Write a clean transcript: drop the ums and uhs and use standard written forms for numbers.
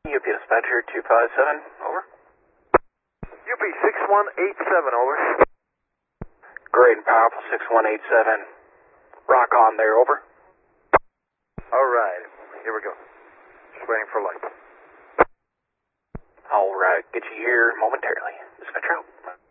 UP Dispatcher 257, over. UP 6187, over. Great and powerful 6187. Rock on there, over. Alright, here we go. Just waiting for light. Alright, get you here momentarily. Dispatcher out.